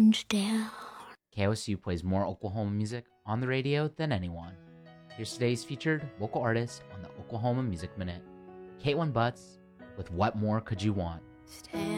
winds down. KOSU plays more Oklahoma music on the radio than anyone. Here's today's featured local artist on the Oklahoma Music Minute, Caitlin Butts with What More Could You Want? Stand